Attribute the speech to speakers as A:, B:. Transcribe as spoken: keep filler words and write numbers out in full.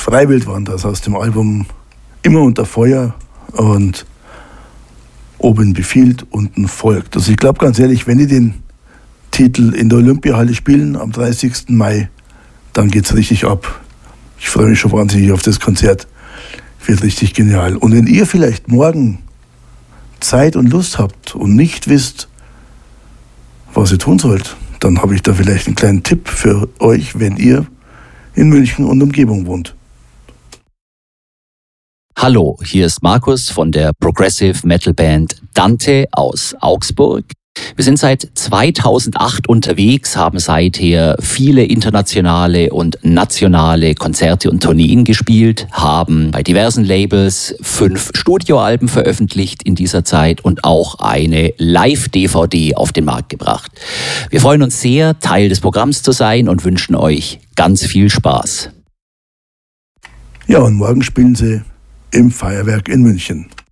A: Freiwildwanderers aus dem Album Immer unter Feuer und Oben befiehlt, unten folgt. Also ich glaube ganz ehrlich, wenn die den Titel in der Olympiahalle spielen am dreißigsten Mai, dann geht's richtig ab. Ich freue mich schon wahnsinnig auf das Konzert. Wird richtig genial. Und wenn ihr vielleicht morgen Zeit und Lust habt und nicht wisst, was ihr tun sollt, dann habe ich da vielleicht einen kleinen Tipp für euch, wenn ihr in München und Umgebung wohnt.
B: Hallo, hier ist Markus von der Progressive Metal Band Dante aus Augsburg. Wir sind seit zweitausendacht unterwegs, haben seither viele internationale und nationale Konzerte und Tourneen gespielt, haben bei diversen Labels fünf Studioalben veröffentlicht in dieser Zeit und auch eine Live-D V D auf den Markt gebracht. Wir freuen uns sehr, Teil des Programms zu sein und wünschen euch ganz viel Spaß.
A: Ja, und morgen spielen sie im Feuerwerk in München.